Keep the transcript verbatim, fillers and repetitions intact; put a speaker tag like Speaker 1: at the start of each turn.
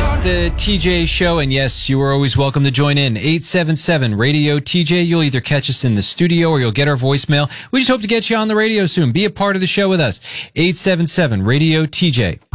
Speaker 1: It's the T J Show, and yes, you are always welcome to join in. eight seven seven radio T J. You'll either catch us in the studio or you'll get our voicemail. We just hope to get you on the radio soon. Be a part of the show with us. eight seven seven radio T J.